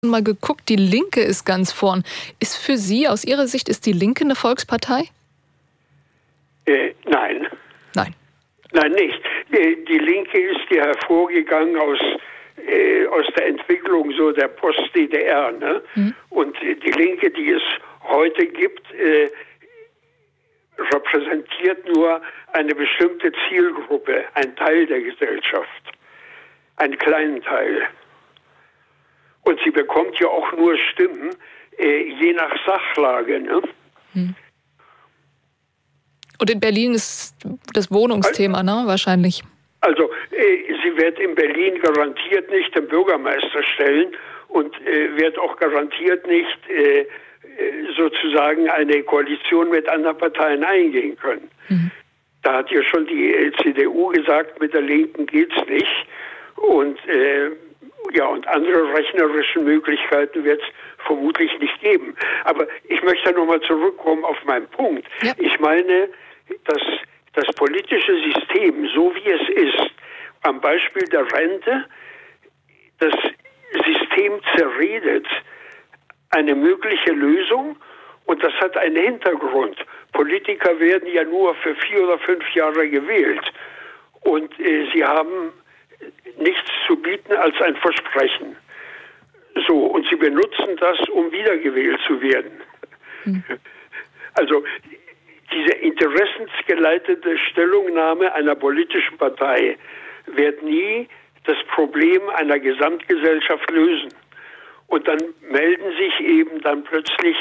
Mal geguckt, die Linke ist ganz vorn. Ist für Sie, aus Ihrer Sicht, ist die Linke eine Volkspartei? Nein. Nein. Nein, nicht. Die Linke ist ja hervorgegangen aus der Entwicklung so der Post-DDR. Ne? Und die Linke, die es heute gibt, repräsentiert nur eine bestimmte Zielgruppe, ein Teil der Gesellschaft, einen kleinen Teil. Und sie bekommt ja auch nur Stimmen, je nach Sachlage. Ne? Und in Berlin ist das Wohnungsthema, ne? Wahrscheinlich. Also sie wird in Berlin garantiert nicht den Bürgermeister stellen und wird auch garantiert nicht sozusagen eine Koalition mit anderen Parteien eingehen können. Da hat ja schon die CDU gesagt, mit der Linken geht's nicht. Und und andere rechnerische Möglichkeiten wird es vermutlich nicht geben. Aber ich möchte nochmal zurückkommen auf meinen Punkt. Ja. Ich meine, dass das politische System, so wie es ist, am Beispiel der Rente, das System zerredet eine mögliche Lösung, und das hat einen Hintergrund. Politiker werden ja nur für 4 oder 5 Jahre gewählt, und sie haben nichts zu bieten als ein Versprechen. So, und sie benutzen das, um wiedergewählt zu werden. Also diese interessensgeleitete Stellungnahme einer politischen Partei wird nie das Problem einer Gesamtgesellschaft lösen. Und dann melden sich eben dann plötzlich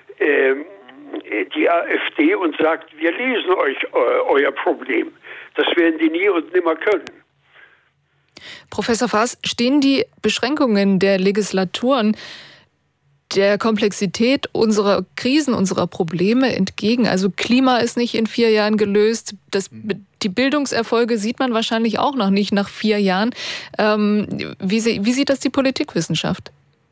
die AfD und sagt, wir lesen euch euer Problem. Das werden die nie und nimmer können. Professor Faas, stehen die Beschränkungen der Legislaturen der Komplexität unserer Krisen, unserer Probleme entgegen? Also Klima ist nicht in 4 Jahren gelöst. Die Bildungserfolge sieht man wahrscheinlich auch noch nicht nach 4 Jahren. Wie sieht das die Politikwissenschaft?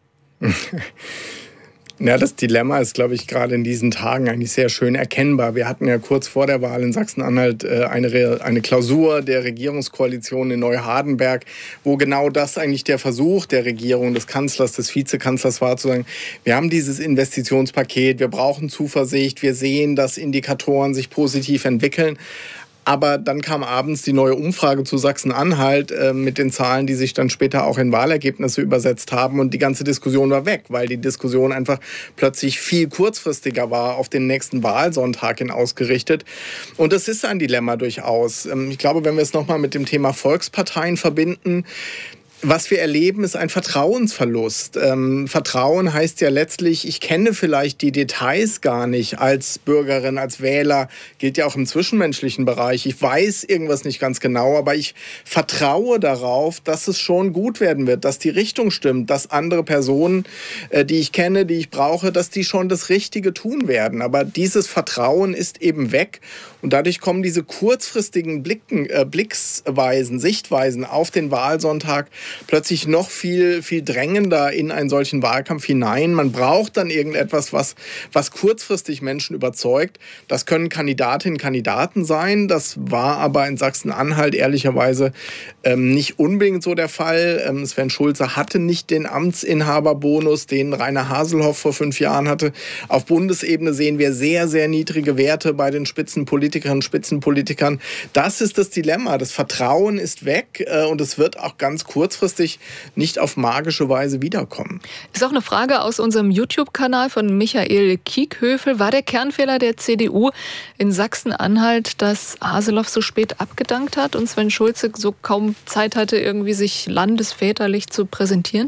Ja, das Dilemma ist, glaube ich, gerade in diesen Tagen eigentlich sehr schön erkennbar. Wir hatten ja kurz vor der Wahl in Sachsen-Anhalt eine Klausur der Regierungskoalition in Neuhardenberg, wo genau das eigentlich der Versuch der Regierung, des Kanzlers, des Vizekanzlers war, zu sagen, wir haben dieses Investitionspaket, wir brauchen Zuversicht, wir sehen, dass Indikatoren sich positiv entwickeln. Aber dann kam abends die neue Umfrage zu Sachsen-Anhalt mit den Zahlen, die sich dann später auch in Wahlergebnisse übersetzt haben. Und die ganze Diskussion war weg, weil die Diskussion einfach plötzlich viel kurzfristiger war, auf den nächsten Wahlsonntag hin ausgerichtet. Und das ist ein Dilemma durchaus. Ich glaube, wenn wir es nochmal mit dem Thema Volksparteien verbinden, was wir erleben, ist ein Vertrauensverlust. Vertrauen heißt ja letztlich, ich kenne vielleicht die Details gar nicht als Bürgerin, als Wähler, gilt ja auch im zwischenmenschlichen Bereich. Ich weiß irgendwas nicht ganz genau, aber ich vertraue darauf, dass es schon gut werden wird, dass die Richtung stimmt, dass andere Personen, die ich kenne, die ich brauche, dass die schon das Richtige tun werden. Aber dieses Vertrauen ist eben weg, und dadurch kommen diese kurzfristigen Blicksweisen, Sichtweisen auf den Wahlsonntag plötzlich noch viel, viel drängender in einen solchen Wahlkampf hinein. Man braucht dann irgendetwas, was kurzfristig Menschen überzeugt. Das können Kandidatinnen und Kandidaten sein. Das war aber in Sachsen-Anhalt ehrlicherweise nicht unbedingt so der Fall. Sven Schulze hatte nicht den Amtsinhaberbonus, den Rainer Haselhoff vor 5 Jahren hatte. Auf Bundesebene sehen wir sehr, sehr niedrige Werte bei den Spitzenpolitikerinnen und Spitzenpolitikern. Das ist das Dilemma. Das Vertrauen ist weg, und es wird auch ganz kurzfristig nicht auf magische Weise wiederkommen. Ist auch eine Frage aus unserem YouTube-Kanal von Michael Kiekhöfel. War der Kernfehler der CDU in Sachsen-Anhalt, dass Haseloff so spät abgedankt hat und Sven Schulze so kaum Zeit hatte, irgendwie sich landesväterlich zu präsentieren?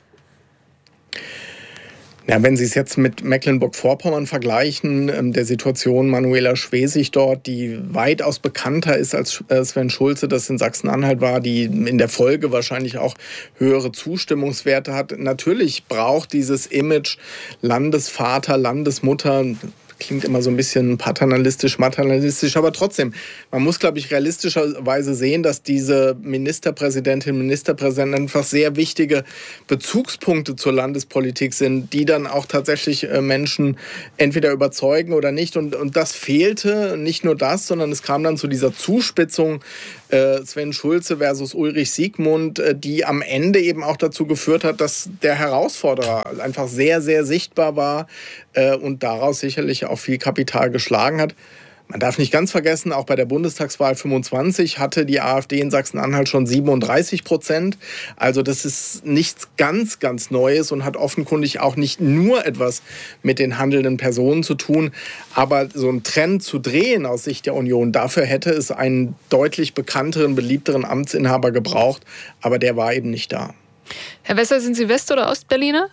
Ja, wenn Sie es jetzt mit Mecklenburg-Vorpommern vergleichen, der Situation Manuela Schwesig dort, die weitaus bekannter ist als Sven Schulze, das in Sachsen-Anhalt war, die in der Folge wahrscheinlich auch höhere Zustimmungswerte hat. Natürlich braucht dieses Image Landesvater, Landesmutter, klingt immer so ein bisschen paternalistisch, maternalistisch, aber trotzdem, man muss, glaube ich, realistischerweise sehen, dass diese Ministerpräsidentinnen und Ministerpräsidenten einfach sehr wichtige Bezugspunkte zur Landespolitik sind, die dann auch tatsächlich Menschen entweder überzeugen oder nicht. Und das fehlte, nicht nur das, sondern es kam dann zu dieser Zuspitzung Sven Schulze versus Ulrich Siegmund, die am Ende eben auch dazu geführt hat, dass der Herausforderer einfach sehr, sehr sichtbar war und daraus sicherlich auch viel Kapital geschlagen hat. Man darf nicht ganz vergessen, auch bei der Bundestagswahl 25 hatte die AfD in Sachsen-Anhalt schon 37%. Also das ist nichts ganz, ganz Neues und hat offenkundig auch nicht nur etwas mit den handelnden Personen zu tun. Aber so einen Trend zu drehen aus Sicht der Union, dafür hätte es einen deutlich bekannteren, beliebteren Amtsinhaber gebraucht. Aber der war eben nicht da. Herr Wesser, sind Sie West- oder Ostberliner?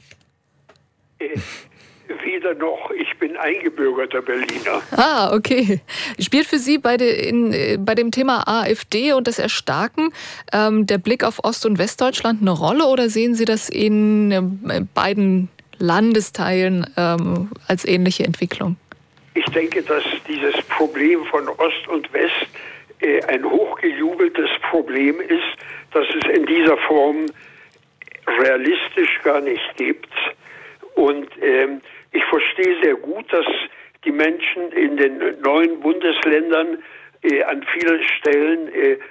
Weder noch, ich bin eingebürgerter Berliner. Ah, okay. Spielt für Sie bei dem Thema AfD und das Erstarken der Blick auf Ost- und Westdeutschland eine Rolle oder sehen Sie das in beiden Landesteilen als ähnliche Entwicklung? Ich denke, dass dieses Problem von Ost und West ein hochgejubeltes Problem ist, das es in dieser Form realistisch gar nicht gibt. Und ich verstehe sehr gut, dass die Menschen in den neuen Bundesländern an vielen Stellen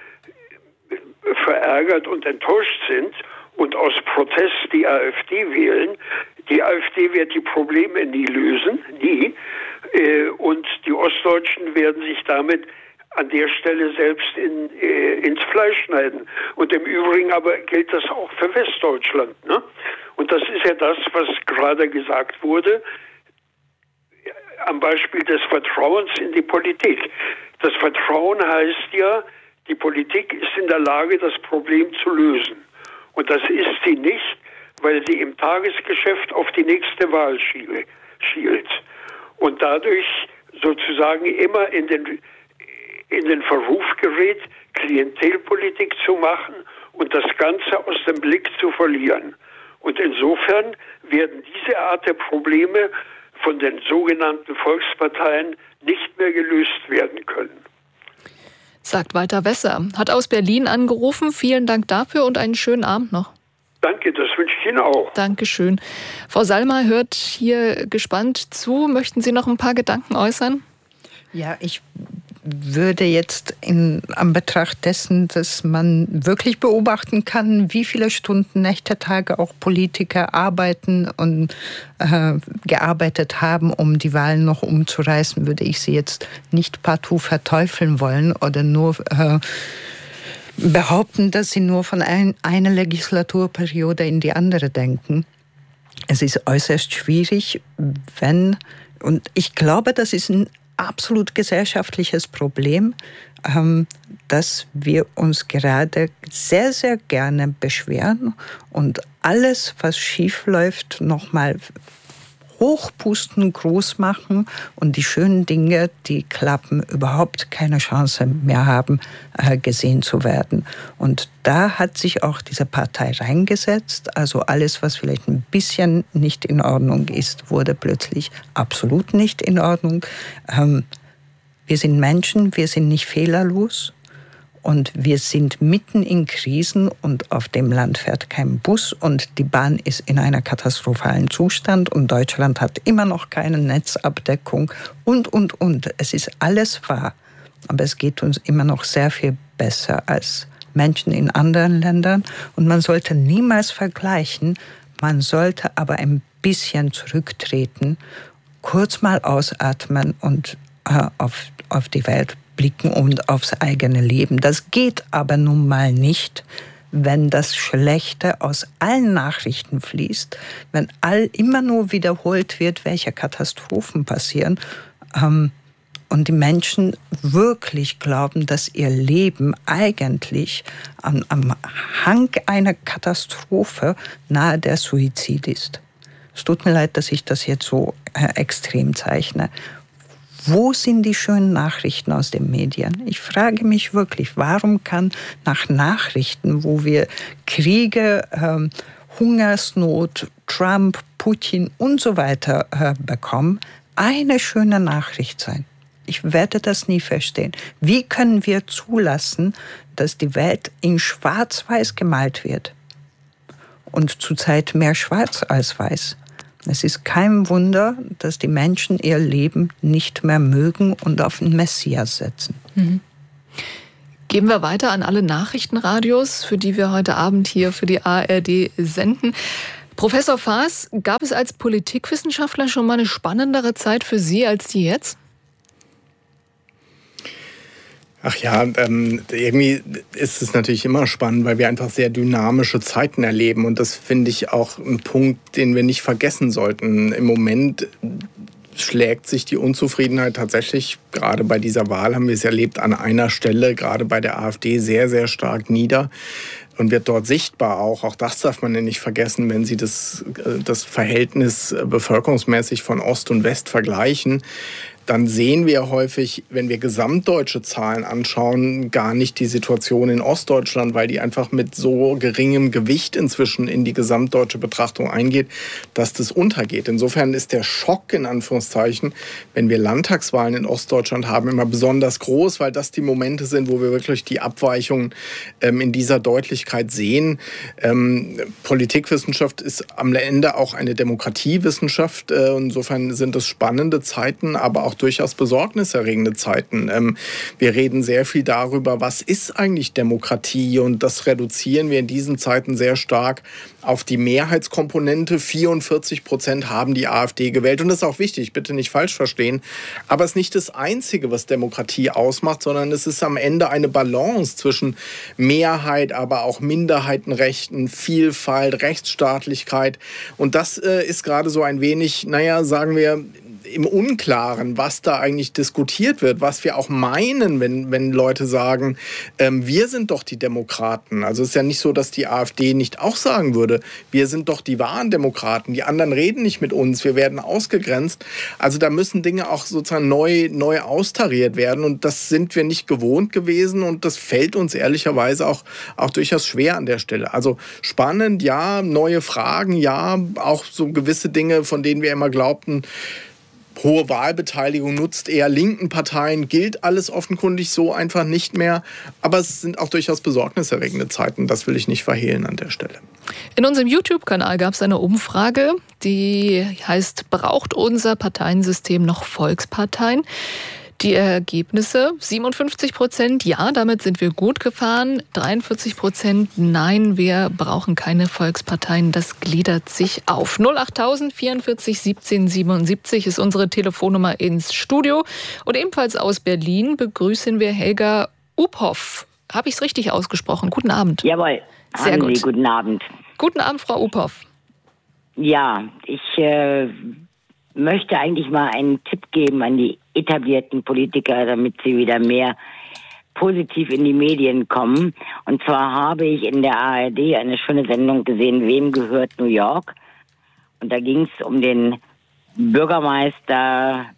verärgert und enttäuscht sind und aus Protest die AfD wählen. Die AfD wird die Probleme nie lösen, nie. Und die Ostdeutschen werden sich damit an der Stelle selbst ins Fleisch schneiden. Und im Übrigen aber gilt das auch für Westdeutschland, ne? Und das ist ja das, was gerade gesagt wurde, am Beispiel des Vertrauens in die Politik. Das Vertrauen heißt ja, die Politik ist in der Lage, das Problem zu lösen. Und das ist sie nicht, weil sie im Tagesgeschäft auf die nächste Wahl schielt. Und dadurch sozusagen immer in den Verruf gerät, Klientelpolitik zu machen und das Ganze aus dem Blick zu verlieren. Und insofern werden diese Art der Probleme von den sogenannten Volksparteien nicht mehr gelöst werden können. Sagt Walter Wesser. Hat aus Berlin angerufen. Vielen Dank dafür und einen schönen Abend noch. Danke, das wünsche ich Ihnen auch. Dankeschön. Frau Salma hört hier gespannt zu. Möchten Sie noch ein paar Gedanken äußern? Ja, ich würde jetzt in Anbetracht dessen, dass man wirklich beobachten kann, wie viele Stunden, Nächte, Tage auch Politiker arbeiten und gearbeitet haben, um die Wahlen noch umzureißen, würde ich sie jetzt nicht partout verteufeln wollen oder nur behaupten, dass sie nur von einer Legislaturperiode in die andere denken. Es ist äußerst schwierig, und ich glaube, das ist ein absolut gesellschaftliches Problem, dass wir uns gerade sehr, sehr gerne beschweren und alles, was schief läuft, nochmal hochpusten, groß machen und die schönen Dinge, die klappen, überhaupt keine Chance mehr haben, gesehen zu werden. Und da hat sich auch diese Partei reingesetzt. Also alles, was vielleicht ein bisschen nicht in Ordnung ist, wurde plötzlich absolut nicht in Ordnung. Wir sind Menschen, wir sind nicht fehlerlos. Und wir sind mitten in Krisen und auf dem Land fährt kein Bus und die Bahn ist in einem katastrophalen Zustand und Deutschland hat immer noch keine Netzabdeckung und. Es ist alles wahr, aber es geht uns immer noch sehr viel besser als Menschen in anderen Ländern und man sollte niemals vergleichen, man sollte aber ein bisschen zurücktreten, kurz mal ausatmen und auf die Welt blicken und aufs eigene Leben. Das geht aber nun mal nicht, wenn das Schlechte aus allen Nachrichten fließt, wenn immer nur wiederholt wird, welche Katastrophen passieren und die Menschen wirklich glauben, dass ihr Leben eigentlich am Hang einer Katastrophe nahe der Suizid ist. Es tut mir leid, dass ich das jetzt so extrem zeichne. Wo sind die schönen Nachrichten aus den Medien? Ich frage mich wirklich, warum kann nach Nachrichten, wo wir Kriege, Hungersnot, Trump, Putin und so weiter bekommen, eine schöne Nachricht sein? Ich werde das nie verstehen. Wie können wir zulassen, dass die Welt in Schwarz-Weiß gemalt wird? Und zurzeit mehr Schwarz als Weiß. Es ist kein Wunder, dass die Menschen ihr Leben nicht mehr mögen und auf den Messias setzen. Geben wir weiter an alle Nachrichtenradios, für die wir heute Abend hier für die ARD senden. Professor Faas, gab es als Politikwissenschaftler schon mal eine spannendere Zeit für Sie als die jetzt? Ach ja, irgendwie ist es natürlich immer spannend, weil wir einfach sehr dynamische Zeiten erleben. Und das finde ich auch ein Punkt, den wir nicht vergessen sollten. Im Moment schlägt sich die Unzufriedenheit tatsächlich, gerade bei dieser Wahl haben wir es erlebt, an einer Stelle, gerade bei der AfD, sehr, sehr stark nieder. Und wird dort sichtbar auch das darf man ja nicht vergessen, wenn Sie das Verhältnis bevölkerungsmäßig von Ost und West vergleichen, dann sehen wir häufig, wenn wir gesamtdeutsche Zahlen anschauen, gar nicht die Situation in Ostdeutschland, weil die einfach mit so geringem Gewicht inzwischen in die gesamtdeutsche Betrachtung eingeht, dass das untergeht. Insofern ist der Schock, in Anführungszeichen, wenn wir Landtagswahlen in Ostdeutschland haben, immer besonders groß, weil das die Momente sind, wo wir wirklich die Abweichungen in dieser Deutlichkeit sehen. Politikwissenschaft ist am Ende auch eine Demokratiewissenschaft. Insofern sind es spannende Zeiten, aber auch durchaus besorgniserregende Zeiten. Wir reden sehr viel darüber, was ist eigentlich Demokratie, und das reduzieren wir in diesen Zeiten sehr stark auf die Mehrheitskomponente. 44% haben die AfD gewählt, und das ist auch wichtig, bitte nicht falsch verstehen, aber es ist nicht das Einzige, was Demokratie ausmacht, sondern es ist am Ende eine Balance zwischen Mehrheit, aber auch Minderheitenrechten, Vielfalt, Rechtsstaatlichkeit, und das ist gerade so ein wenig, sagen wir, im Unklaren, was da eigentlich diskutiert wird, was wir auch meinen, wenn Leute sagen, wir sind doch die Demokraten. Also es ist ja nicht so, dass die AfD nicht auch sagen würde, wir sind doch die wahren Demokraten, die anderen reden nicht mit uns, wir werden ausgegrenzt. Also da müssen Dinge auch sozusagen neu austariert werden, und das sind wir nicht gewohnt gewesen, und das fällt uns ehrlicherweise auch durchaus schwer an der Stelle. Also spannend, ja, neue Fragen, ja, auch so gewisse Dinge, von denen wir immer glaubten, hohe Wahlbeteiligung nutzt eher linken Parteien, gilt alles offenkundig so einfach nicht mehr. Aber es sind auch durchaus besorgniserregende Zeiten, das will ich nicht verhehlen an der Stelle. In unserem YouTube-Kanal gab es eine Umfrage, die heißt, braucht unser Parteiensystem noch Volksparteien? Die Ergebnisse: 57% ja, damit sind wir gut gefahren, 43% nein, wir brauchen keine Volksparteien, das gliedert sich auf. 08000 44 17 77 ist unsere Telefonnummer ins Studio, und ebenfalls aus Berlin begrüßen wir Helga Uphoff. Habe ich es richtig ausgesprochen? Guten Abend. Jawohl. Sehr gut. Guten Abend. Guten Abend, Frau Uphoff. Ja, ich möchte eigentlich mal einen Tipp geben an die etablierten Politiker, damit sie wieder mehr positiv in die Medien kommen. Und zwar habe ich in der ARD eine schöne Sendung gesehen, Wem gehört New York? Und da ging es um den Bürgermeister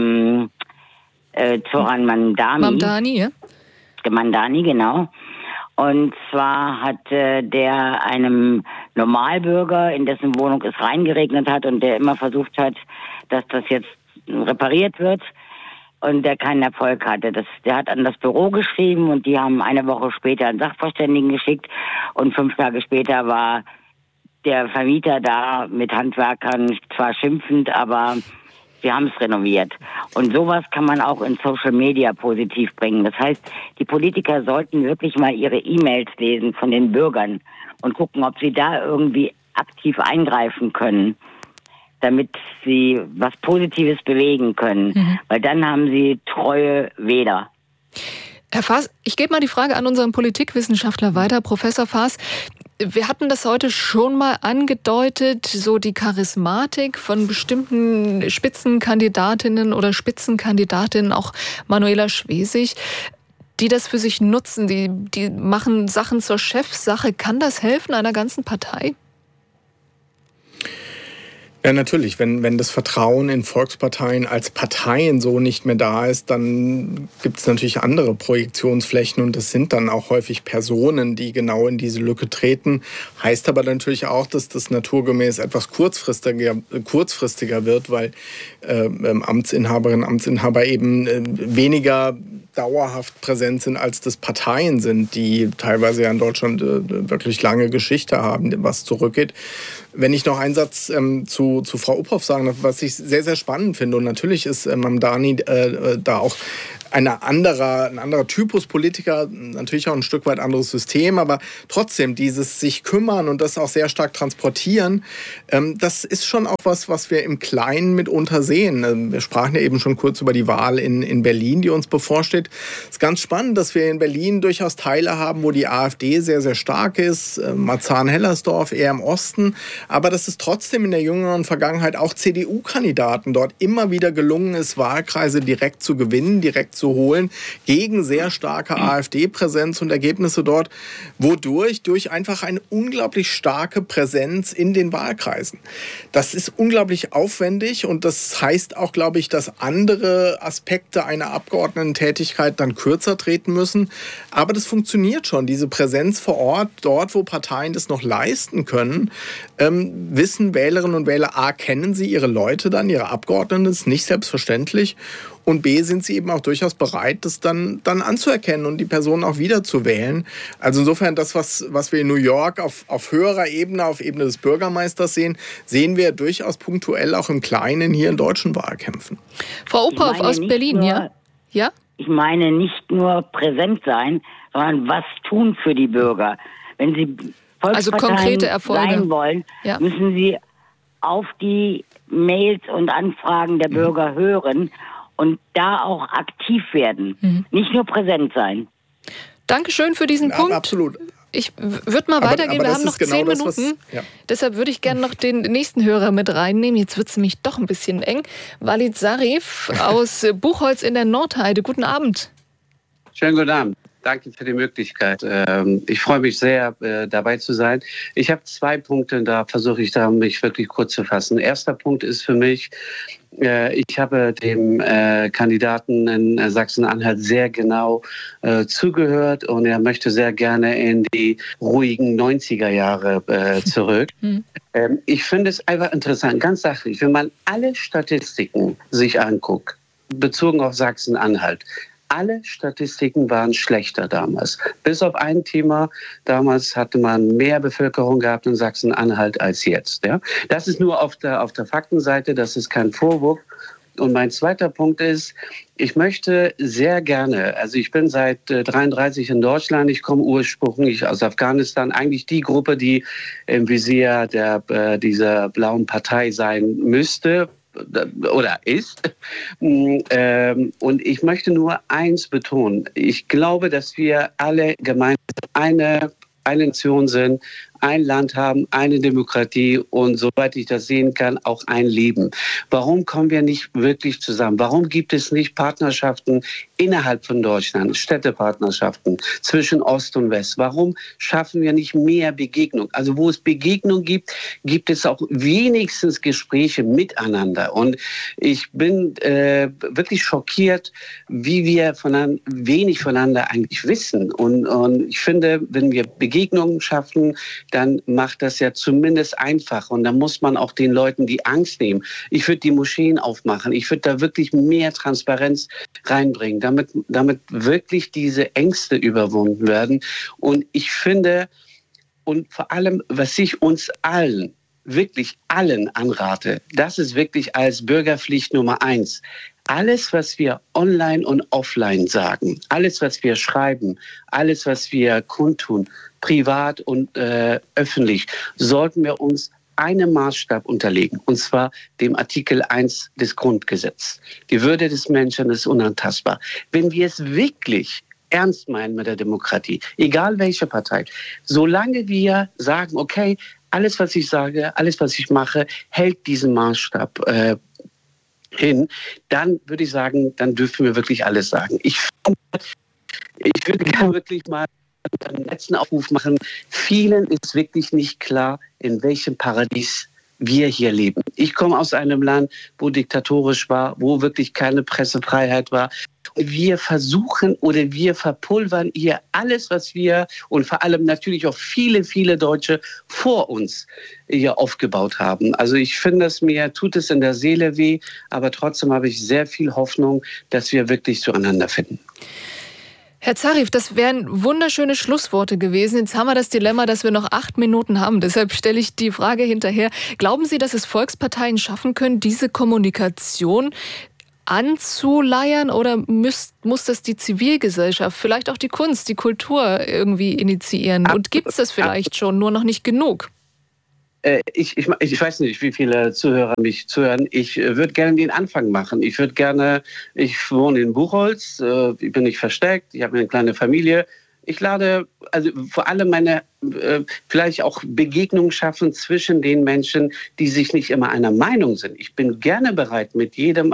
Zoran Mamdani. Mamdani, ja? Mamdani, genau. Und zwar hat der einem Normalbürger, in dessen Wohnung es reingeregnet hat und der immer versucht hat, dass das jetzt repariert wird, und der keinen Erfolg hatte. Der hat an das Büro geschrieben, und die haben eine Woche später einen Sachverständigen geschickt, und 5 Tage später war der Vermieter da mit Handwerkern, zwar schimpfend, aber wir haben es renoviert. Und sowas kann man auch in Social Media positiv bringen. Das heißt, die Politiker sollten wirklich mal ihre E-Mails lesen von den Bürgern und gucken, ob sie da irgendwie aktiv eingreifen können, damit sie was Positives bewegen können. Weil dann haben sie treue Wähler. Herr Faas, ich gebe mal die Frage an unseren Politikwissenschaftler weiter. Professor Faas, wir hatten das heute schon mal angedeutet, so die Charismatik von bestimmten Spitzenkandidatinnen oder Spitzenkandidatinnen, auch Manuela Schwesig, die das für sich nutzen, die machen Sachen zur Chefsache. Kann das helfen einer ganzen Partei? Ja, natürlich. Wenn das Vertrauen in Volksparteien als Parteien so nicht mehr da ist, dann gibt es natürlich andere Projektionsflächen, und das sind dann auch häufig Personen, die genau in diese Lücke treten. Heißt aber natürlich auch, dass das naturgemäß etwas kurzfristiger wird, weil Amtsinhaberinnen und Amtsinhaber eben weniger dauerhaft präsent sind, als das Parteien sind, die teilweise ja in Deutschland wirklich lange Geschichte haben, was zurückgeht. Wenn ich noch einen Satz zu Frau Uphoff sagen darf, was ich sehr, sehr spannend finde, und natürlich ist Mamdani da auch ein anderer Typus Politiker, natürlich auch ein Stück weit anderes System, aber trotzdem dieses sich kümmern und das auch sehr stark transportieren, das ist schon auch was wir im Kleinen mitunter sehen. Wir sprachen ja eben schon kurz über die Wahl in Berlin, die uns bevorsteht. Es ist ganz spannend, dass wir in Berlin durchaus Teile haben, wo die AfD sehr, sehr stark ist, Marzahn-Hellersdorf eher im Osten, aber dass es trotzdem in der jüngeren Vergangenheit auch CDU-Kandidaten dort immer wieder gelungen ist, Wahlkreise direkt zu gewinnen, direkt zu holen, gegen sehr starke AfD-Präsenz und Ergebnisse dort, wodurch durch einfach eine unglaublich starke Präsenz in den Wahlkreisen. Das ist unglaublich aufwendig und das heißt auch, glaube ich, dass andere Aspekte einer Abgeordnetentätigkeit dann kürzer treten müssen. Aber das funktioniert schon. Diese Präsenz vor Ort, dort, wo Parteien das noch leisten können, wissen Wählerinnen und Wähler, A, kennen sie ihre Leute dann, ihre Abgeordneten, das ist nicht selbstverständlich. Und B, sind sie eben auch durchaus bereit, das dann anzuerkennen und die Personen auch wieder zu wählen. Also insofern das, was wir in New York auf höherer Ebene, auf Ebene des Bürgermeisters sehen wir durchaus punktuell auch im Kleinen hier in deutschen Wahlkämpfen. Frau Uphoff aus Berlin, ja? Ich meine nicht nur präsent sein, sondern was tun für die Bürger. Wenn Sie Volksparteien konkrete Erfolge sein wollen, müssen Sie auf die Mails und Anfragen der Bürger hören und da auch aktiv werden. Nicht nur präsent sein. Dankeschön für diesen Punkt. Absolut. Ich würde mal weitergehen. Wir haben noch 10 Minuten. Deshalb würde ich gerne noch den nächsten Hörer mit reinnehmen. Jetzt wird es nämlich doch ein bisschen eng. Walid Sarif aus Buchholz in der Nordheide. Guten Abend. Schönen guten Abend. Danke für die Möglichkeit. Ich freue mich sehr, dabei zu sein. Ich habe 2 Punkte, da versuche ich mich wirklich kurz zu fassen. Erster Punkt ist für mich, ich habe dem Kandidaten in Sachsen-Anhalt sehr genau zugehört und er möchte sehr gerne in die ruhigen 90er Jahre zurück. Ich finde es einfach interessant, ganz sachlich, wenn man alle Statistiken sich anguckt, bezogen auf Sachsen-Anhalt, alle Statistiken waren schlechter damals. Bis auf ein Thema. Damals hatte man mehr Bevölkerung gehabt in Sachsen-Anhalt als jetzt. Ja? Das ist nur auf der Faktenseite. Das ist kein Vorwurf. Und mein zweiter Punkt ist, ich möchte sehr gerne, also ich bin seit 1933 in Deutschland, ich komme ursprünglich aus Afghanistan, eigentlich die Gruppe, die im Visier dieser blauen Partei sein müsste, oder ist. Und ich möchte nur eins betonen. Ich glaube, dass wir alle gemeinsam eine Nation sind, ein Land haben, eine Demokratie und soweit ich das sehen kann, auch ein Leben. Warum kommen wir nicht wirklich zusammen? Warum gibt es nicht Partnerschaften innerhalb von Deutschland, Städtepartnerschaften zwischen Ost und West? Warum schaffen wir nicht mehr Begegnung? Also wo es Begegnung gibt, gibt es auch wenigstens Gespräche miteinander. Und ich bin wirklich schockiert, wie wir wenig voneinander eigentlich wissen. Und ich finde, wenn wir Begegnungen schaffen, dann macht das ja zumindest einfach. Und dann muss man auch den Leuten die Angst nehmen. Ich würde die Moscheen aufmachen. Ich würde da wirklich mehr Transparenz reinbringen, damit wirklich diese Ängste überwunden werden. Und ich finde, und vor allem, was ich uns allen, wirklich allen anrate, das ist wirklich als Bürgerpflicht Nummer 1. Alles, was wir online und offline sagen, alles, was wir schreiben, alles, was wir kundtun, privat und öffentlich, sollten wir uns einem Maßstab unterlegen, und zwar dem Artikel 1 des Grundgesetzes. Die Würde des Menschen ist unantastbar. Wenn wir es wirklich ernst meinen mit der Demokratie, egal welche Partei, solange wir sagen, okay, alles, was ich sage, alles, was ich mache, hält diesen Maßstab hin, dann würde ich sagen, dann dürfen wir wirklich alles sagen. Ich würde gerne wirklich mal einen letzten Aufruf machen. Vielen ist wirklich nicht klar, in welchem Paradies wir hier leben. Ich komme aus einem Land, wo diktatorisch war, wo wirklich keine Pressefreiheit war. Wir versuchen oder wir verpulvern hier alles, was wir und vor allem natürlich auch viele, viele Deutsche vor uns hier aufgebaut haben. Also ich finde mir tut es in der Seele weh, aber trotzdem habe ich sehr viel Hoffnung, dass wir wirklich zueinander finden. Herr Zarif, das wären wunderschöne Schlussworte gewesen. Jetzt haben wir das Dilemma, dass wir noch 8 Minuten haben. Deshalb stelle ich die Frage hinterher. Glauben Sie, dass es Volksparteien schaffen können, diese Kommunikation anzuleiern oder muss das die Zivilgesellschaft, vielleicht auch die Kunst, die Kultur irgendwie initiieren? Und gibt es das vielleicht schon, nur noch nicht genug? Ich weiß nicht, wie viele Zuhörer mich zuhören. Ich würde gerne den Anfang machen. Ich wohne in Buchholz, ich bin nicht versteckt, ich habe eine kleine Familie. Ich lade also vor allem meine vielleicht auch Begegnungen schaffen zwischen den Menschen, die sich nicht immer einer Meinung sind. Ich bin gerne bereit, mit jedem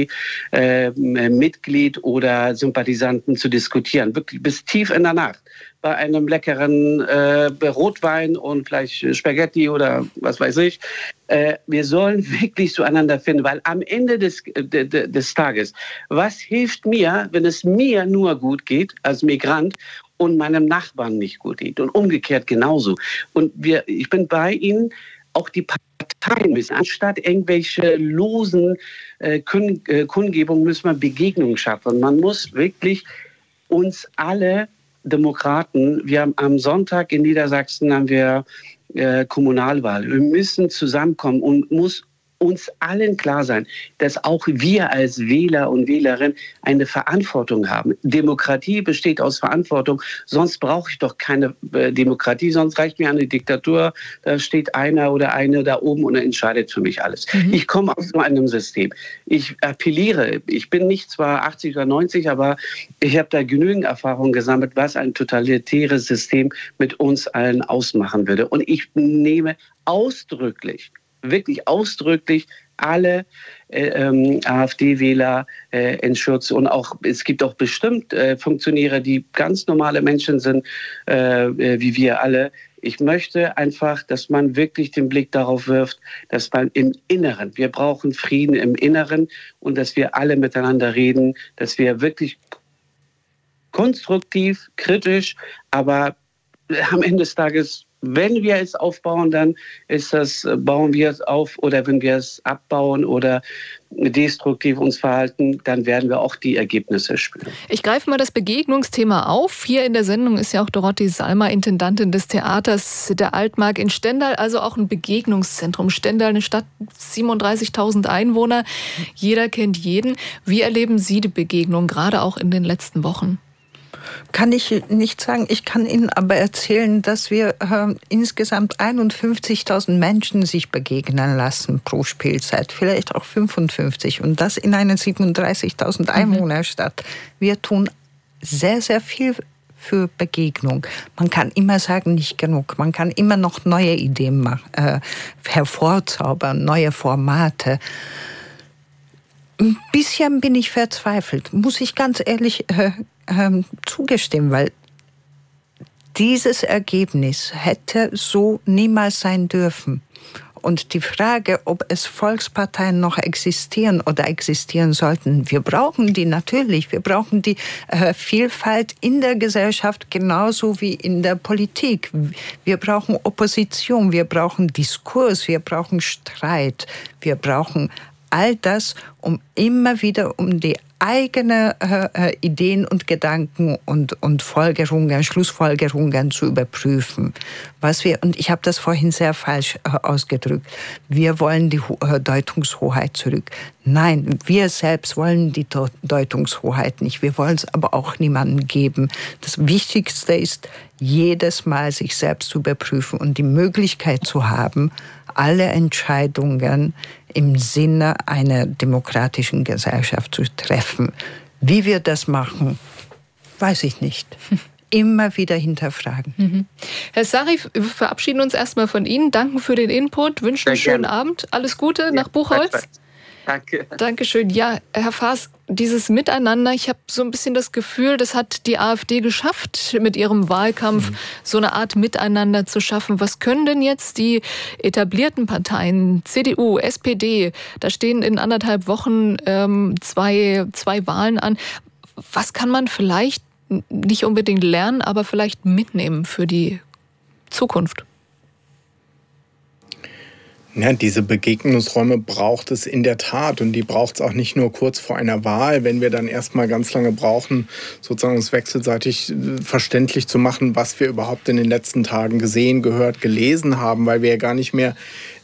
AfD-Mitglied oder Sympathisanten zu diskutieren, wirklich bis tief in der Nacht. Bei einem leckeren Rotwein und vielleicht Spaghetti oder was weiß ich. Wir sollen wirklich zueinander finden, weil am Ende des Tages, was hilft mir, wenn es mir nur gut geht als Migrant und meinem Nachbarn nicht gut geht und umgekehrt genauso. Und ich bin bei Ihnen, auch die Parteien müssen, anstatt irgendwelche losen Kundgebungen, müssen wir Begegnungen schaffen. Man muss wirklich uns alle Demokraten, wir haben am Sonntag in Niedersachsen haben wir Kommunalwahl. Wir müssen zusammenkommen und muss uns allen klar sein, dass auch wir als Wähler und Wählerinnen eine Verantwortung haben. Demokratie besteht aus Verantwortung, sonst brauche ich doch keine Demokratie, sonst reicht mir eine Diktatur, da steht einer oder eine da oben und entscheidet für mich alles. Ich komme aus so einem System. Ich appelliere, ich bin nicht zwar 80 oder 90, aber ich habe da genügend Erfahrung gesammelt, was ein totalitäres System mit uns allen ausmachen würde. Und ich nehme wirklich ausdrücklich alle AfD-Wähler in Schutz. Und auch es gibt auch bestimmt Funktionäre, die ganz normale Menschen sind, wie wir alle. Ich möchte einfach, dass man wirklich den Blick darauf wirft, dass man im Inneren, wir brauchen Frieden im Inneren und dass wir alle miteinander reden, dass wir wirklich konstruktiv, kritisch, aber am Ende des Tages, wenn wir es aufbauen, dann bauen wir es auf, oder wenn wir es abbauen oder destruktiv uns verhalten, dann werden wir auch die Ergebnisse spüren. Ich greife mal das Begegnungsthema auf. Hier in der Sendung ist ja auch Dorothee Salmer, Intendantin des Theaters der Altmark in Stendal, also auch ein Begegnungszentrum. Stendal, eine Stadt, 37.000 Einwohner, jeder kennt jeden. Wie erleben Sie die Begegnung, gerade auch in den letzten Wochen? Kann ich nicht sagen. Ich kann Ihnen aber erzählen, dass wir insgesamt 51.000 Menschen sich begegnen lassen pro Spielzeit, vielleicht auch 55. Und das in einer 37.000 Einwohnerstadt. Wir tun sehr, sehr viel für Begegnung. Man kann immer sagen, nicht genug. Man kann immer noch neue Ideen hervorzaubern, neue Formate. Ein bisschen bin ich verzweifelt, muss ich ganz ehrlich zugestimmt, weil dieses Ergebnis hätte so niemals sein dürfen. Und die Frage, ob es Volksparteien noch existieren oder existieren sollten, wir brauchen die natürlich. Wir brauchen die Vielfalt in der Gesellschaft genauso wie in der Politik. Wir brauchen Opposition, wir brauchen Diskurs, wir brauchen Streit, wir brauchen all das, um immer wieder um die eigene Ideen und Gedanken und Folgerungen, Schlussfolgerungen zu überprüfen. Und ich habe das vorhin sehr falsch ausgedrückt, wir wollen die Deutungshoheit zurück. Nein, wir selbst wollen die Deutungshoheit nicht. Wir wollen es aber auch niemandem geben. Das Wichtigste ist, jedes Mal sich selbst zu überprüfen und die Möglichkeit zu haben, alle Entscheidungen im Sinne einer demokratischen Gesellschaft zu treffen. Wie wir das machen, weiß ich nicht. Immer wieder hinterfragen. Herr Sarif, wir verabschieden uns erstmal von Ihnen. Danken für den Input, wünschen einen schönen Abend. Alles Gute nach Buchholz. Danke. Dankeschön. Ja, Herr Faas, dieses Miteinander, ich habe so ein bisschen das Gefühl, das hat die AfD geschafft, mit ihrem Wahlkampf so eine Art Miteinander zu schaffen. Was können denn jetzt die etablierten Parteien, CDU, SPD, da stehen in 1,5 Wochen zwei Wahlen an. Was kann man vielleicht nicht unbedingt lernen, aber vielleicht mitnehmen für die Zukunft? Ja, diese Begegnungsräume braucht es in der Tat, und die braucht es auch nicht nur kurz vor einer Wahl, wenn wir dann erstmal ganz lange brauchen, sozusagen uns wechselseitig verständlich zu machen, was wir überhaupt in den letzten Tagen gesehen, gehört, gelesen haben, weil wir ja gar nicht mehr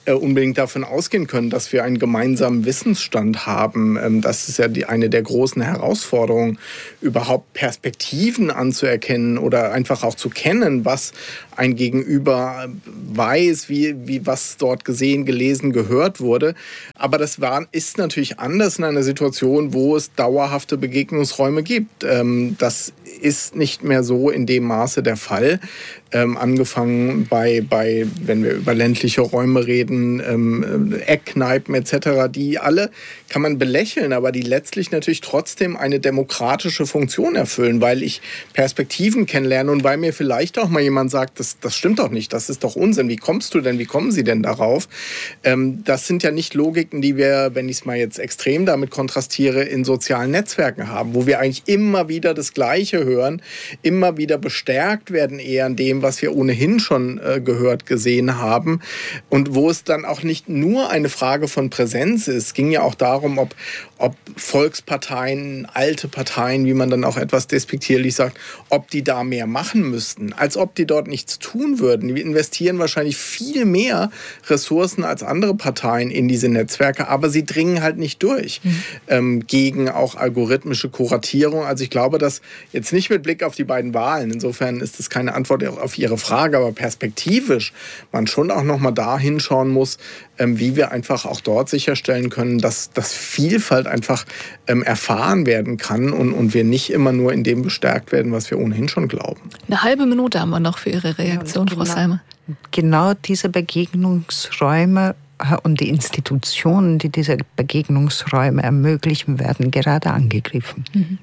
unbedingt davon ausgehen können, dass wir einen gemeinsamen Wissensstand haben. Das ist ja eine der großen Herausforderungen, überhaupt Perspektiven anzuerkennen oder einfach auch zu kennen, was ein Gegenüber weiß, wie was dort gesehen, gelesen, gehört wurde. Aber das ist natürlich anders in einer Situation, wo es dauerhafte Begegnungsräume gibt. Das ist nicht mehr so in dem Maße der Fall. Angefangen wenn wir über ländliche Räume reden, Eckkneipen etc., die alle kann man belächeln, aber die letztlich natürlich trotzdem eine demokratische Funktion erfüllen, weil ich Perspektiven kennenlerne und weil mir vielleicht auch mal jemand sagt, das stimmt doch nicht, das ist doch Unsinn, wie kommst du denn, wie kommen Sie denn darauf? Das sind ja nicht Logiken, die wir, wenn ich es mal jetzt extrem damit kontrastiere, in sozialen Netzwerken haben, wo wir eigentlich immer wieder das Gleiche hören, immer wieder bestärkt werden eher an dem, was wir ohnehin schon gehört, gesehen haben und wo es dann auch nicht nur eine Frage von Präsenz ist. Es ging ja auch darum, ob Volksparteien, alte Parteien, wie man dann auch etwas despektierlich sagt, ob die da mehr machen müssten, als ob die dort nichts tun würden. Die investieren wahrscheinlich viel mehr Ressourcen als andere Parteien in diese Netzwerke, aber sie dringen halt nicht durch gegen auch algorithmische Kuratierung. Also ich glaube, dass jetzt nicht mit Blick auf die beiden Wahlen, insofern ist das keine Antwort auf Ihre Frage, aber perspektivisch man schon auch noch mal da hinschauen muss, wie wir einfach auch dort sicherstellen können, dass Vielfalt einfach erfahren werden kann und wir nicht immer nur in dem bestärkt werden, was wir ohnehin schon glauben. Eine halbe Minute haben wir noch für Ihre Reaktion, Frau Salmer. Genau diese Begegnungsräume und die Institutionen, die diese Begegnungsräume ermöglichen, werden gerade angegriffen.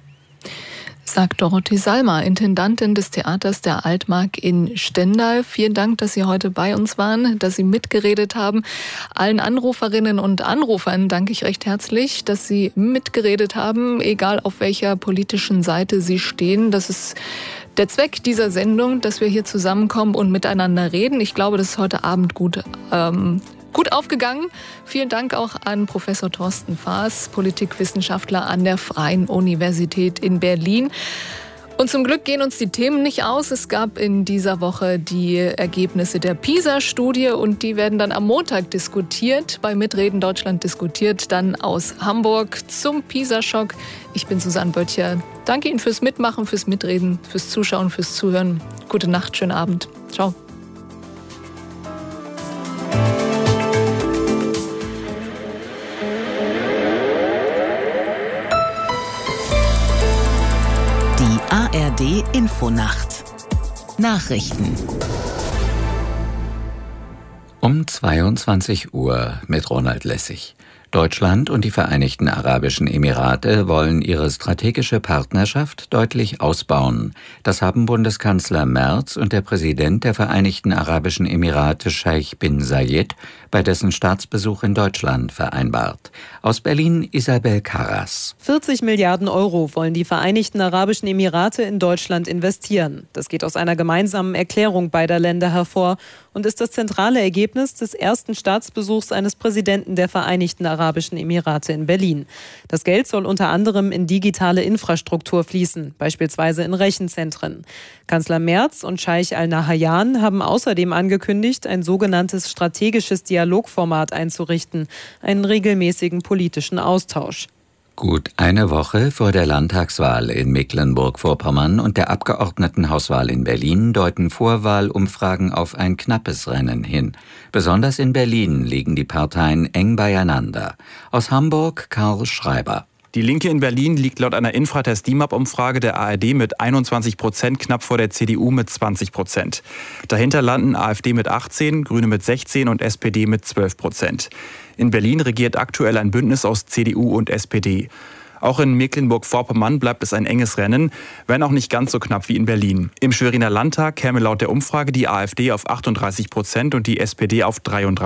Sagt Dorothee Salmer, Intendantin des Theaters der Altmark in Stendal. Vielen Dank, dass Sie heute bei uns waren, dass Sie mitgeredet haben. Allen Anruferinnen und Anrufern danke ich recht herzlich, dass Sie mitgeredet haben, egal auf welcher politischen Seite Sie stehen. Das ist der Zweck dieser Sendung, dass wir hier zusammenkommen und miteinander reden. Ich glaube, das ist heute Abend gut aufgegangen. Vielen Dank auch an Professor Thorsten Faas, Politikwissenschaftler an der Freien Universität in Berlin. Und zum Glück gehen uns die Themen nicht aus. Es gab in dieser Woche die Ergebnisse der PISA-Studie und die werden dann am Montag diskutiert. Bei Mitreden Deutschland diskutiert dann aus Hamburg zum PISA-Schock. Ich bin Susanne Böttcher. Danke Ihnen fürs Mitmachen, fürs Mitreden, fürs Zuschauen, fürs Zuhören. Gute Nacht, schönen Abend. Ciao. ARD Infonacht Nachrichten um 22 Uhr mit Ronald Lessig. Deutschland und die Vereinigten Arabischen Emirate wollen ihre strategische Partnerschaft deutlich ausbauen. Das haben Bundeskanzler Merz und der Präsident der Vereinigten Arabischen Emirate Scheich bin Zayed bei dessen Staatsbesuch in Deutschland vereinbart. Aus Berlin Isabel Karras. 40 Milliarden Euro wollen die Vereinigten Arabischen Emirate in Deutschland investieren. Das geht aus einer gemeinsamen Erklärung beider Länder hervor und ist das zentrale Ergebnis des ersten Staatsbesuchs eines Präsidenten der Vereinigten Arabischen Emirate in Berlin. Das Geld soll unter anderem in digitale Infrastruktur fließen, beispielsweise in Rechenzentren. Kanzler Merz und Scheich Al-Nahyan haben außerdem angekündigt, ein sogenanntes strategisches Dialogformat einzurichten, einen regelmäßigen politischen Austausch. Gut eine Woche vor der Landtagswahl in Mecklenburg-Vorpommern und der Abgeordnetenhauswahl in Berlin deuten Vorwahlumfragen auf ein knappes Rennen hin. Besonders in Berlin liegen die Parteien eng beieinander. Aus Hamburg Karl Schreiber. Die Linke in Berlin liegt laut einer Infratest-DIMAP-Umfrage der ARD mit 21% knapp vor der CDU mit 20%. Dahinter landen AfD mit 18%, Grüne mit 16% und SPD mit 12%. In Berlin regiert aktuell ein Bündnis aus CDU und SPD. Auch in Mecklenburg-Vorpommern bleibt es ein enges Rennen, wenn auch nicht ganz so knapp wie in Berlin. Im Schweriner Landtag käme laut der Umfrage die AfD auf 38% und die SPD auf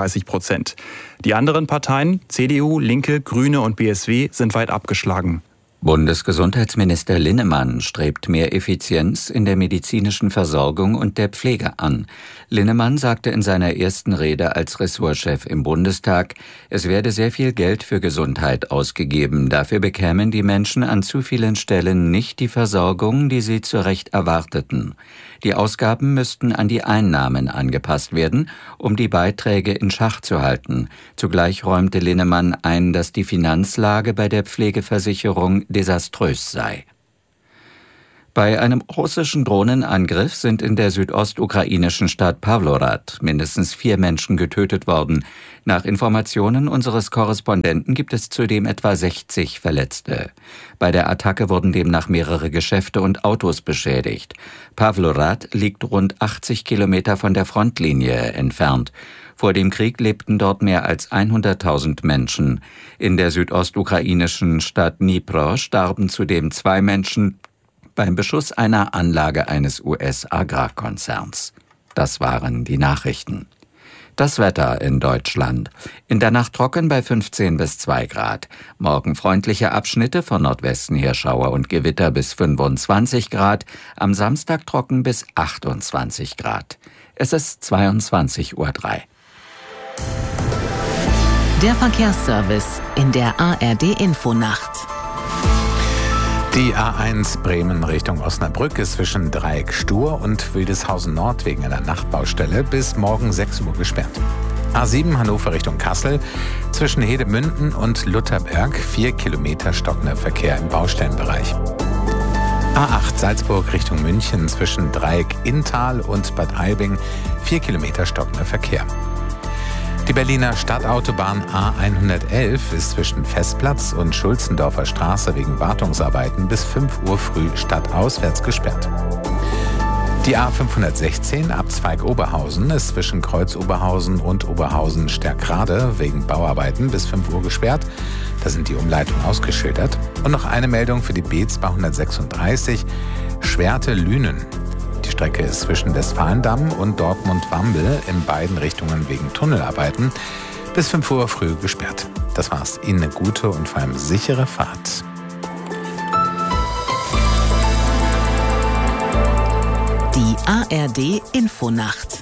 33%. Die anderen Parteien, CDU, Linke, Grüne und BSW, sind weit abgeschlagen. Bundesgesundheitsminister Linnemann strebt mehr Effizienz in der medizinischen Versorgung und der Pflege an. Linnemann sagte in seiner ersten Rede als Ressortchef im Bundestag, es werde sehr viel Geld für Gesundheit ausgegeben. Dafür bekämen die Menschen an zu vielen Stellen nicht die Versorgung, die sie zu Recht erwarteten. Die Ausgaben müssten an die Einnahmen angepasst werden, um die Beiträge in Schach zu halten. Zugleich räumte Linnemann ein, dass die Finanzlage bei der Pflegeversicherung desaströs sei. Bei einem russischen Drohnenangriff sind in der südostukrainischen Stadt Pawlorad mindestens 4 Menschen getötet worden. Nach Informationen unseres Korrespondenten gibt es zudem etwa 60 Verletzte. Bei der Attacke wurden demnach mehrere Geschäfte und Autos beschädigt. Pawlorad liegt rund 80 Kilometer von der Frontlinie entfernt. Vor dem Krieg lebten dort mehr als 100.000 Menschen. In der südostukrainischen Stadt Dnipro starben zudem 2 Menschen beim Beschuss einer Anlage eines US-Agrarkonzerns. Das waren die Nachrichten. Das Wetter in Deutschland. In der Nacht trocken bei 15 bis 2 Grad. Morgen freundliche Abschnitte, von Nordwesten her Schauer und Gewitter bis 25 Grad. Am Samstag trocken bis 28 Grad. Es ist 22:03 Uhr. Der Verkehrsservice in der ARD-Infonacht. Die A1 Bremen Richtung Osnabrück ist zwischen Dreieck Stur und Wildeshausen Nord wegen einer Nachtbaustelle bis morgen 6 Uhr gesperrt. A7 Hannover Richtung Kassel zwischen Hedemünden und Lutherberg 4 Kilometer stockender Verkehr im Baustellenbereich. A8 Salzburg Richtung München zwischen Dreieck Inntal und Bad Aibling 4 Kilometer stockender Verkehr. Die Berliner Stadtautobahn A111 ist zwischen Festplatz und Schulzendorfer Straße wegen Wartungsarbeiten bis 5 Uhr früh stadtauswärts gesperrt. Die A516 Abzweig Oberhausen ist zwischen Kreuz Oberhausen und Oberhausen-Stärkrade wegen Bauarbeiten bis 5 Uhr gesperrt. Da sind die Umleitungen ausgeschildert. Und noch eine Meldung für die B236 Schwerte-Lünen. Die Strecke ist zwischen Westfalendamm und Dortmund-Wambel in beiden Richtungen wegen Tunnelarbeiten bis 5 Uhr früh gesperrt. Das war's. Ihnen eine gute und vor allem sichere Fahrt. Die ARD-Infonacht.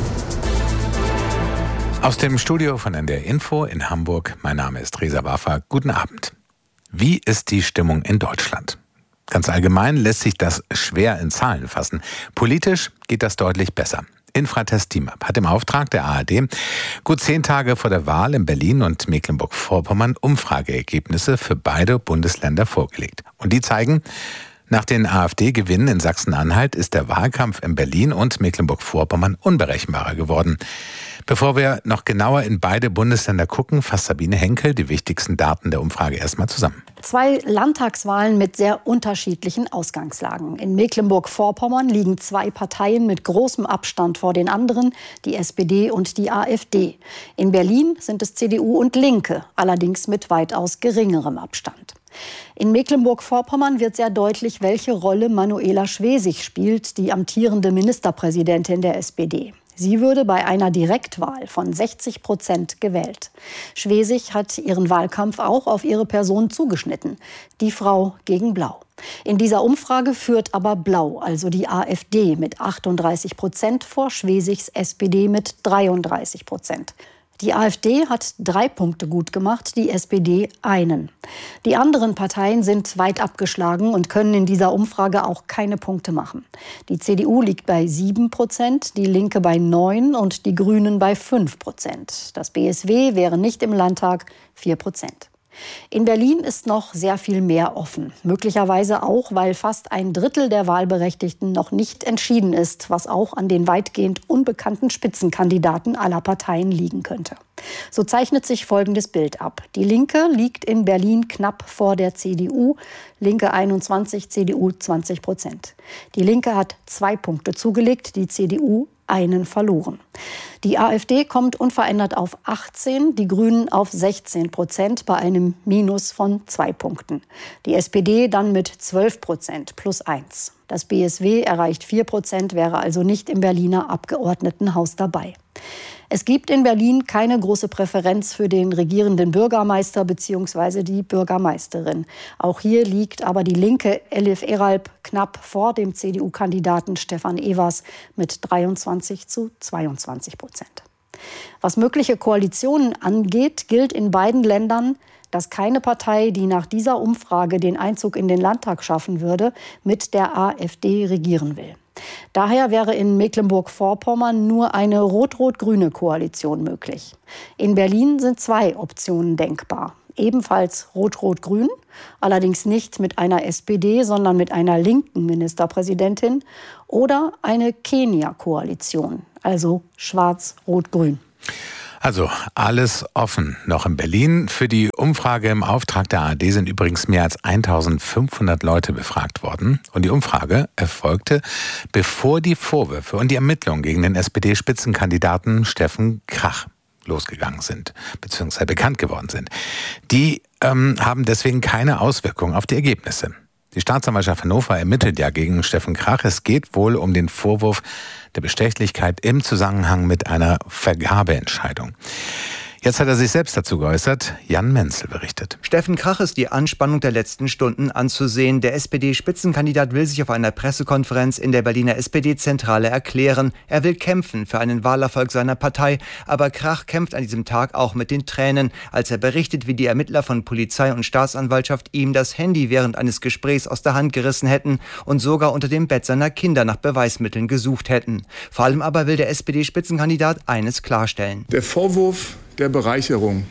Aus dem Studio von NDR Info in Hamburg. Mein Name ist Reza Waffer. Guten Abend. Wie ist die Stimmung in Deutschland? Ganz allgemein lässt sich das schwer in Zahlen fassen. Politisch geht das deutlich besser. Infratest DIMAP hat im Auftrag der ARD gut 10 Tage vor der Wahl in Berlin und Mecklenburg-Vorpommern Umfrageergebnisse für beide Bundesländer vorgelegt. Und die zeigen, nach den AfD-Gewinnen in Sachsen-Anhalt ist der Wahlkampf in Berlin und Mecklenburg-Vorpommern unberechenbarer geworden. Bevor wir noch genauer in beide Bundesländer gucken, fasst Sabine Henkel die wichtigsten Daten der Umfrage erstmal zusammen. 2 Landtagswahlen mit sehr unterschiedlichen Ausgangslagen. In Mecklenburg-Vorpommern liegen 2 Parteien mit großem Abstand vor den anderen, die SPD und die AfD. In Berlin sind es CDU und Linke, allerdings mit weitaus geringerem Abstand. In Mecklenburg-Vorpommern wird sehr deutlich, welche Rolle Manuela Schwesig spielt, die amtierende Ministerpräsidentin der SPD. Sie würde bei einer Direktwahl von 60% gewählt. Schwesig hat ihren Wahlkampf auch auf ihre Person zugeschnitten. Die Frau gegen Blau. In dieser Umfrage führt aber Blau, also die AfD, mit 38% vor Schwesigs SPD mit 33%. Die AfD hat 3 Punkte gut gemacht, die SPD einen. Die anderen Parteien sind weit abgeschlagen und können in dieser Umfrage auch keine Punkte machen. Die CDU liegt bei 7%, die Linke bei 9% und die Grünen bei 5%. Das BSW wäre nicht im Landtag 4%. In Berlin ist noch sehr viel mehr offen. Möglicherweise auch, weil fast 1/3 der Wahlberechtigten noch nicht entschieden ist, was auch an den weitgehend unbekannten Spitzenkandidaten aller Parteien liegen könnte. So zeichnet sich folgendes Bild ab. Die Linke liegt in Berlin knapp vor der CDU. Linke 21, CDU 20%. Die Linke hat 2 Punkte zugelegt, die CDU einen verloren. Die AfD kommt unverändert auf 18, die Grünen auf 16% bei einem Minus von 2 Punkten. Die SPD dann mit 12% plus 1. Das BSW erreicht 4%, wäre also nicht im Berliner Abgeordnetenhaus dabei. Es gibt in Berlin keine große Präferenz für den regierenden Bürgermeister bzw. die Bürgermeisterin. Auch hier liegt aber die Linke Elif Eralp knapp vor dem CDU-Kandidaten Stefan Evers mit 23:22%. Was mögliche Koalitionen angeht, gilt in beiden Ländern, dass keine Partei, die nach dieser Umfrage den Einzug in den Landtag schaffen würde, mit der AfD regieren will. Daher wäre in Mecklenburg-Vorpommern nur eine rot-rot-grüne Koalition möglich. In Berlin sind 2 Optionen denkbar. Ebenfalls rot-rot-grün, allerdings nicht mit einer SPD, sondern mit einer linken Ministerpräsidentin, oder eine Kenia-Koalition, also schwarz-rot-grün. Also alles offen noch in Berlin. Für die Umfrage im Auftrag der ARD sind übrigens mehr als 1500 Leute befragt worden. Und die Umfrage erfolgte, bevor die Vorwürfe und die Ermittlungen gegen den SPD-Spitzenkandidaten Steffen Krach losgegangen sind, beziehungsweise bekannt geworden sind. Die haben deswegen keine Auswirkungen auf die Ergebnisse. Die Staatsanwaltschaft Hannover ermittelt ja gegen Steffen Krach. Es geht wohl um den Vorwurf der Bestechlichkeit im Zusammenhang mit einer Vergabeentscheidung. Jetzt hat er sich selbst dazu geäußert. Jan Menzel berichtet. Steffen Krach ist die Anspannung der letzten Stunden anzusehen. Der SPD-Spitzenkandidat will sich auf einer Pressekonferenz in der Berliner SPD-Zentrale erklären. Er will kämpfen für einen Wahlerfolg seiner Partei. Aber Krach kämpft an diesem Tag auch mit den Tränen, als er berichtet, wie die Ermittler von Polizei und Staatsanwaltschaft ihm das Handy während eines Gesprächs aus der Hand gerissen hätten und sogar unter dem Bett seiner Kinder nach Beweismitteln gesucht hätten. Vor allem aber will der SPD-Spitzenkandidat eines klarstellen. Der Vorwurf der Bereicherung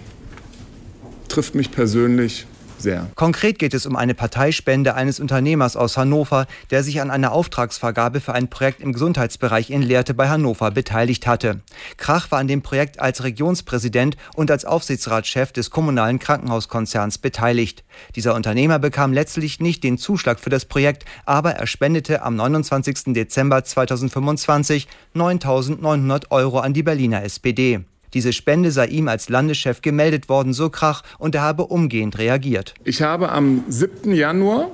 trifft mich persönlich sehr. Konkret geht es um eine Parteispende eines Unternehmers aus Hannover, der sich an einer Auftragsvergabe für ein Projekt im Gesundheitsbereich in Lehrte bei Hannover beteiligt hatte. Krach war an dem Projekt als Regionspräsident und als Aufsichtsratschef des kommunalen Krankenhauskonzerns beteiligt. Dieser Unternehmer bekam letztlich nicht den Zuschlag für das Projekt, aber er spendete am 29. Dezember 2025 9.900 € an die Berliner SPD. Diese Spende sei ihm als Landeschef gemeldet worden, so Krach, und er habe umgehend reagiert. Ich habe am 7. Januar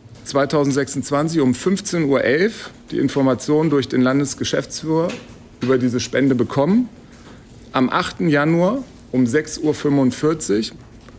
2026 um 15:11 Uhr die Information durch den Landesgeschäftsführer über diese Spende bekommen. Am 8. Januar um 6:45 Uhr,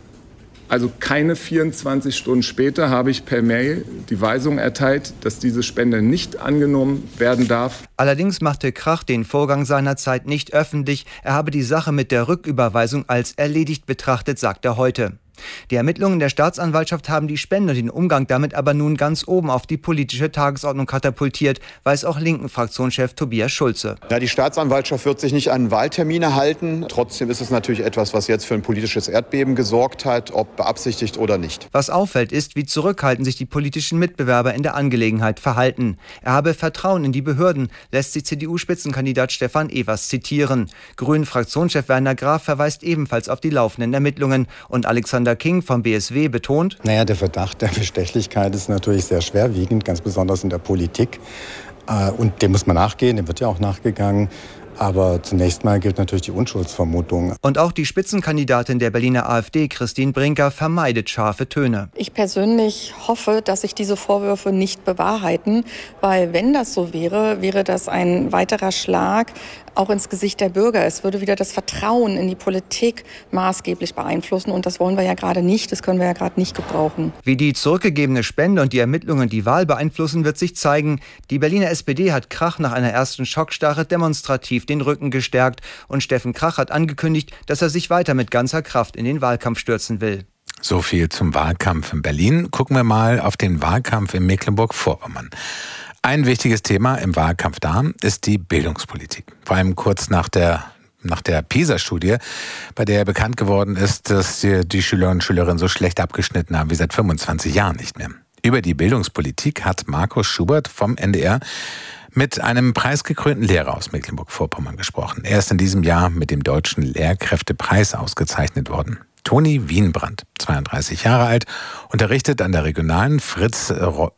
also keine 24 Stunden später, habe ich per Mail die Weisung erteilt, dass diese Spende nicht angenommen werden darf. Allerdings machte Krach den Vorgang seinerzeit nicht öffentlich. Er habe die Sache mit der Rücküberweisung als erledigt betrachtet, sagt er heute. Die Ermittlungen der Staatsanwaltschaft haben die Spende und den Umgang damit aber nun ganz oben auf die politische Tagesordnung katapultiert, weiß auch Linken-Fraktionschef Tobias Schulze. Ja, die Staatsanwaltschaft wird sich nicht an Wahltermine halten. Trotzdem ist es natürlich etwas, was jetzt für ein politisches Erdbeben gesorgt hat, ob beabsichtigt oder nicht. Was auffällt, ist, wie zurückhaltend sich die politischen Mitbewerber in der Angelegenheit verhalten. Er habe Vertrauen in die Behörden, lässt sich CDU-Spitzenkandidat Stefan Evers zitieren. Grünen-Fraktionschef Werner Graf verweist ebenfalls auf die laufenden Ermittlungen. Und Alexander King vom BSW betont: Der Verdacht der Bestechlichkeit ist natürlich sehr schwerwiegend, ganz besonders in der Politik. Und dem muss man nachgehen, dem wird ja auch nachgegangen. Aber zunächst mal gilt natürlich die Unschuldsvermutung. Und auch die Spitzenkandidatin der Berliner AfD, Christine Brinker, vermeidet scharfe Töne. Ich persönlich hoffe, dass sich diese Vorwürfe nicht bewahrheiten, weil wenn das so wäre, wäre das ein weiterer Schlag auch ins Gesicht der Bürger. Es würde wieder das Vertrauen in die Politik maßgeblich beeinflussen und das wollen wir ja gerade nicht, das können wir ja gerade nicht gebrauchen. Wie die zurückgegebene Spende und die Ermittlungen die Wahl beeinflussen, wird sich zeigen. Die Berliner SPD hat Krach nach einer ersten Schockstarre demonstrativ den Rücken gestärkt und Steffen Krach hat angekündigt, dass er sich weiter mit ganzer Kraft in den Wahlkampf stürzen will. So viel zum Wahlkampf in Berlin. Gucken wir mal auf den Wahlkampf in Mecklenburg-Vorpommern. Ein wichtiges Thema im Wahlkampf da ist die Bildungspolitik. Vor allem kurz nach der PISA-Studie, bei der bekannt geworden ist, dass die Schülerinnen und Schülerinnen so schlecht abgeschnitten haben wie seit 25 Jahren nicht mehr. Über die Bildungspolitik hat Markus Schubert vom NDR mit einem preisgekrönten Lehrer aus Mecklenburg-Vorpommern gesprochen. Er ist in diesem Jahr mit dem Deutschen Lehrkräftepreis ausgezeichnet worden. Toni Wienbrand, 32 Jahre alt, unterrichtet an der regionalen Fritz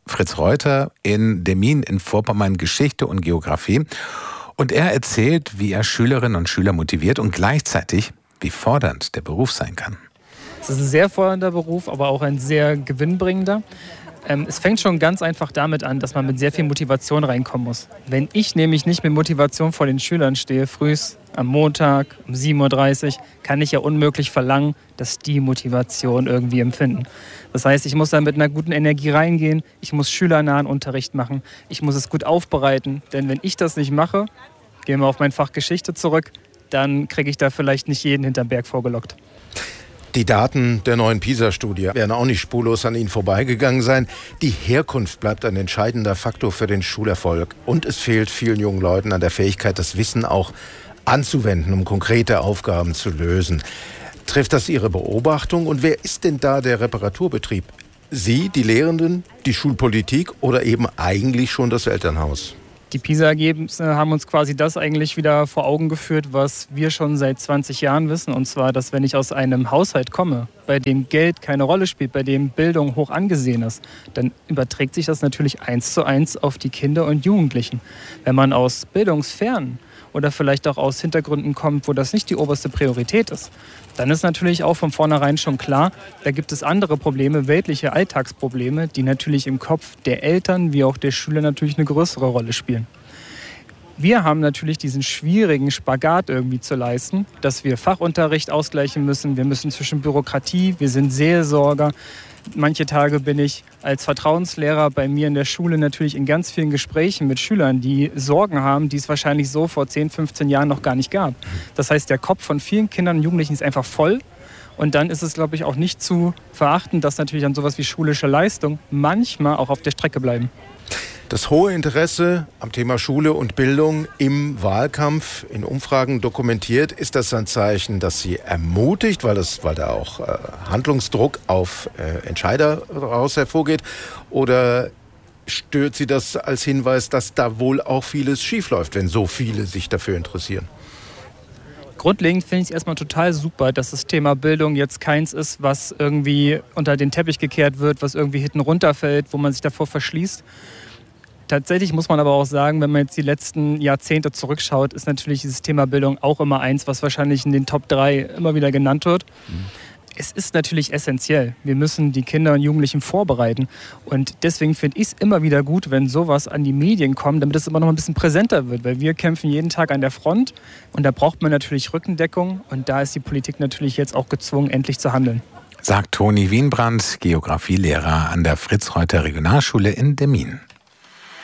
Reuter in Demmin in Vorpommern Geschichte und Geografie. Und er erzählt, wie er Schülerinnen und Schüler motiviert und gleichzeitig, wie fordernd der Beruf sein kann. Es ist ein sehr fordernder Beruf, aber auch ein sehr gewinnbringender. Es fängt schon ganz einfach damit an, dass man mit sehr viel Motivation reinkommen muss. Wenn ich nämlich nicht mit Motivation vor den Schülern stehe, frühs am Montag um 7.30 Uhr, kann ich ja unmöglich verlangen, dass die Motivation irgendwie empfinden. Das heißt, ich muss da mit einer guten Energie reingehen, ich muss schülernahen Unterricht machen, ich muss es gut aufbereiten, denn wenn ich das nicht mache, gehen wir auf mein Fach Geschichte zurück, dann kriege ich da vielleicht nicht jeden hinterm Berg vorgelockt. Die Daten der neuen PISA-Studie werden auch nicht spurlos an Ihnen vorbeigegangen sein. Die Herkunft bleibt ein entscheidender Faktor für den Schulerfolg. Und es fehlt vielen jungen Leuten an der Fähigkeit, das Wissen auch anzuwenden, um konkrete Aufgaben zu lösen. Trifft das Ihre Beobachtung? Und wer ist denn da der Reparaturbetrieb? Sie, die Lehrenden, die Schulpolitik oder eben eigentlich schon das Elternhaus? Die PISA-Ergebnisse haben uns quasi das eigentlich wieder vor Augen geführt, was wir schon seit 20 Jahren wissen. Und zwar, dass wenn ich aus einem Haushalt komme, bei dem Geld keine Rolle spielt, bei dem Bildung hoch angesehen ist, dann überträgt sich das natürlich 1:1 auf die Kinder und Jugendlichen. Wenn man aus bildungsfernen oder vielleicht auch aus Hintergründen kommt, wo das nicht die oberste Priorität ist, dann ist natürlich auch von vornherein schon klar, da gibt es andere Probleme, weltliche Alltagsprobleme, die natürlich im Kopf der Eltern wie auch der Schüler natürlich eine größere Rolle spielen. Wir haben natürlich diesen schwierigen Spagat irgendwie zu leisten, dass wir Fachunterricht ausgleichen müssen. Wir müssen zwischen Bürokratie, wir sind Seelsorger. Manche Tage bin ich als Vertrauenslehrer bei mir in der Schule natürlich in ganz vielen Gesprächen mit Schülern, die Sorgen haben, die es wahrscheinlich so vor 10, 15 Jahren noch gar nicht gab. Das heißt, der Kopf von vielen Kindern und Jugendlichen ist einfach voll. Und dann ist es, glaube ich, auch nicht zu verachten, dass natürlich an sowas wie schulische Leistung manchmal auch auf der Strecke bleiben. Das hohe Interesse am Thema Schule und Bildung im Wahlkampf in Umfragen dokumentiert, ist das ein Zeichen, das Sie ermutigt, weil da auch Handlungsdruck auf Entscheider daraus hervorgeht? Oder stört Sie das als Hinweis, dass da wohl auch vieles schiefläuft, wenn so viele sich dafür interessieren? Grundlegend finde ich es erstmal total super, dass das Thema Bildung jetzt keins ist, was irgendwie unter den Teppich gekehrt wird, was irgendwie hinten runterfällt, wo man sich davor verschließt. Tatsächlich muss man aber auch sagen, wenn man jetzt die letzten Jahrzehnte zurückschaut, ist natürlich dieses Thema Bildung auch immer eins, was wahrscheinlich in den Top 3 immer wieder genannt wird. Es ist natürlich essentiell. Wir müssen die Kinder und Jugendlichen vorbereiten. Und deswegen finde ich es immer wieder gut, wenn sowas an die Medien kommt, damit es immer noch ein bisschen präsenter wird. Weil wir kämpfen jeden Tag an der Front und da braucht man natürlich Rückendeckung. Und da ist die Politik natürlich jetzt auch gezwungen, endlich zu handeln. Sagt Toni Wienbrand, Geografielehrer an der Fritz-Reuter Regionalschule in Demmin.